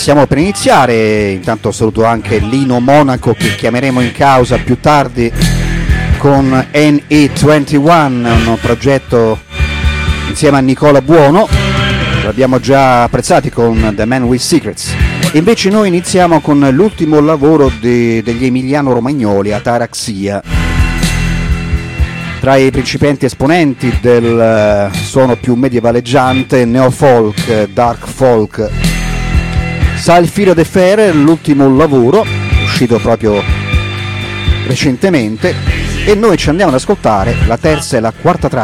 stiamo per iniziare. Intanto saluto anche Lino Monaco, che chiameremo in causa più tardi, con NE21, un progetto insieme a Nicola Buono. L'abbiamo già apprezzati con The Man with Secrets. Invece noi iniziamo con l'ultimo lavoro degli Emiliano Romagnoli, Ataraxia. Tra i principenti esponenti del suono più medievaleggiante, neo-folk, dark folk, sa il filo de Fer, l'ultimo lavoro, uscito proprio recentemente, e noi ci andiamo ad ascoltare la terza e la quarta traccia